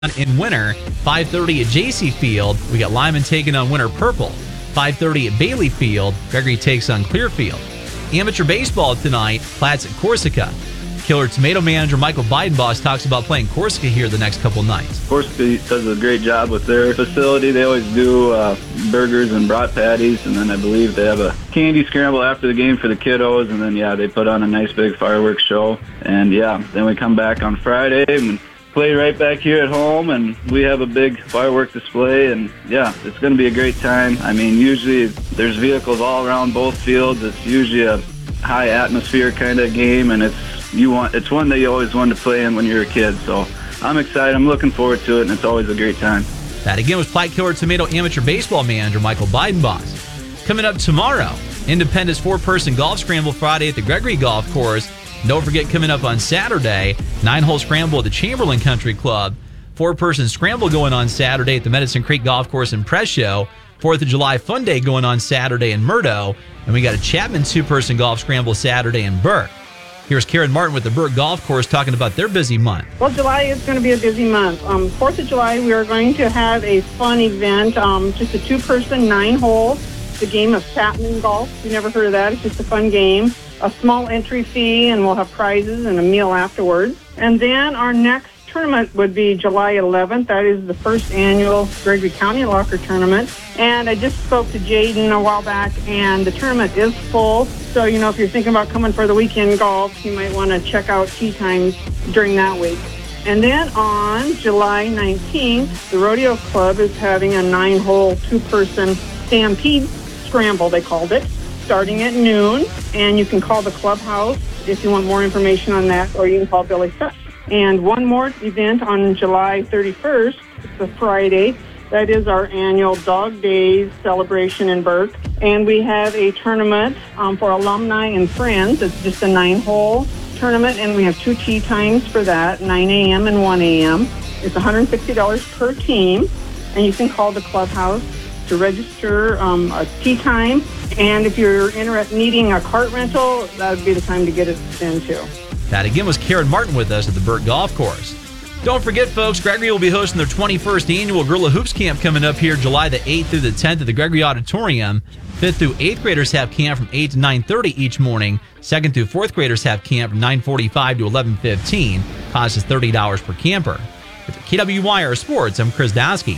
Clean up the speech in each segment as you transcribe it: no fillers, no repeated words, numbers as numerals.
in Winter, 5:30 at JC Field. We got Lyman taking on Winter Purple. 5:30 at Bailey Field. Gregory takes on Clearfield. Amateur baseball tonight, Platts at Corsica. Killer Tomato manager Michael Bidenboss talks about playing Corsica here the next couple nights. Corsica does a great job with their facility. They always do burgers and brat patties, and then I believe they have a candy scramble after the game for the kiddos, and then, they put on a nice big fireworks show. And, then we come back on Friday and play right back here at home, and we have a big firework display, and it's going to be a great time. I mean, usually there's vehicles all around both fields. It's usually a high atmosphere kind of game, and it's one that you always wanted to play in when you were a kid. So I'm excited. I'm looking forward to it, and it's always a great time. That again was Platte Killer Tomato amateur baseball manager Michael Bidenboss. Coming up tomorrow, Independence 4-person golf scramble Friday at the Gregory Golf Course. Don't forget, coming up on Saturday, 9-hole scramble at the Chamberlain Country Club. 4-person scramble going on Saturday at the Medicine Creek Golf Course in Presho. 4th of July Fun Day going on Saturday in Murdo. And we got a Chapman 2-person golf scramble Saturday in Burke. Here's Karen Martin with the Burke Golf Course talking about their busy month. Well, July is going to be a busy month. 4th of July, we are going to have a fun event, just a 2-person 9-hole. The game of Chapman Golf. You never heard of that. It's just a fun game. A small entry fee, and we'll have prizes and a meal afterwards. And then our next tournament would be July 11th. That is the first annual Gregory County Locker Tournament. And I just spoke to Jaden a while back, and the tournament is full. So, if you're thinking about coming for the weekend golf, you might want to check out tee times during that week. And then on July 19th, the Rodeo Club is having a 9-hole 2-person Stampede Scramble, they called it, starting at noon. And you can call the clubhouse if you want more information on that, or you can call Billy Sutton. And one more event on July 31st, it's a Friday. That is our annual Dog Days celebration in Burke. And we have a tournament for alumni and friends. It's just a 9-hole tournament, and we have 2 tee times for that, 9 a.m. and 1 a.m. It's $160 per team, and you can call the clubhouse to register a tee time. And if you're needing a cart rental, that would be the time to get it in, too. That again was Karen Martin with us at the Burke Golf Course. Don't forget, folks, Gregory will be hosting their 21st annual Gorilla Hoops Camp coming up here July the 8th through the 10th at the Gregory Auditorium. 5th through 8th graders have camp from 8 to 9:30 each morning. 2nd through 4th graders have camp from 9:45 to 11:15. Cost is $30 per camper. With KWYR Sports, I'm Chris Dowski.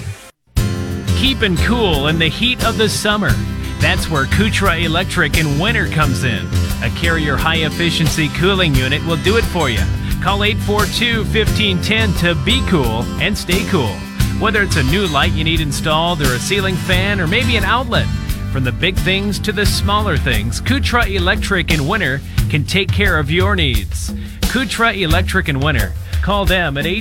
Keeping cool in the heat of the summer. That's where Kutra Electric in winter comes in. A Carrier high-efficiency cooling unit will do it for you. Call 842-1510 to be cool and stay cool. Whether it's a new light you need installed or a ceiling fan or maybe an outlet, from the big things to the smaller things, Kutra Electric in winter can take care of your needs. Kutra Electric in winter. Call them at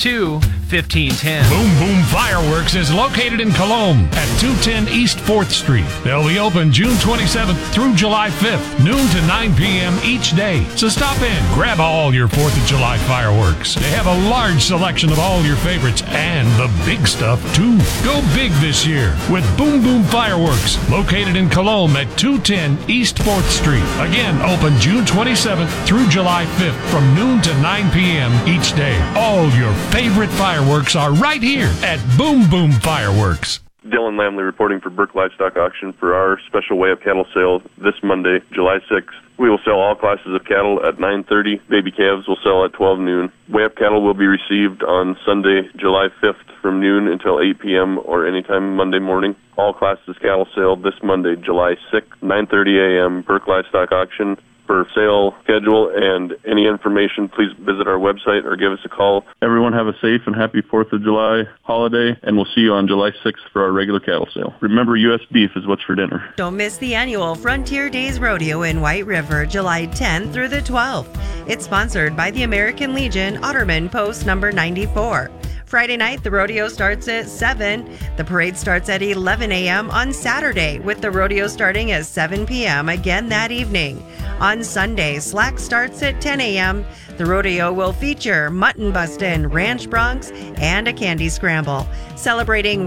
842-1510. Boom Boom Fireworks is located in Cologne at 210 East 4th Street. They'll be open June 27th through July 5th, noon to 9 p.m. each day. So stop in, grab all your 4th of July fireworks. They have a large selection of all your favorites and the big stuff, too. Go big this year with Boom Boom Fireworks, located in Cologne at 210 East 4th Street. Again, open June 27th through July 5th from noon to 9 p.m. each day. All your favorite fireworks are right here at Boom Boom Fireworks. Dylan Lamley reporting for Burke Livestock Auction for our special weigh-up cattle sale this Monday, July 6th. We will sell all classes of cattle at 9:30. Baby calves will sell at 12 noon. Weigh-up cattle will be received on Sunday, July 5th from noon until 8 p.m. or anytime Monday morning. All classes cattle sale this Monday, July 6th, 9:30 a.m. Burke Livestock Auction. For sale schedule and any information, please visit our website or give us a call. Everyone have a safe and happy 4th of July holiday, and we'll see you on July 6th for our regular cattle sale. Remember, U.S. beef is what's for dinner. Don't miss the annual Frontier Days Rodeo in White River, July 10th through the 12th. It's sponsored by the American Legion Otterman Post number 94. Friday night, the rodeo starts at 7. The parade starts at 11 a.m. on Saturday, with the rodeo starting at 7 p.m. again that evening. On Sunday, slack starts at 10 a.m. The rodeo will feature mutton bustin', ranch broncs, and a candy scramble, celebrating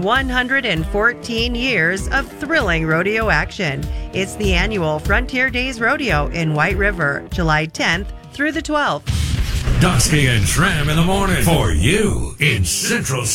114 years of thrilling rodeo action. It's the annual Frontier Days Rodeo in White River, July 10th through the 12th. Dusty and Tram in the morning for you in Central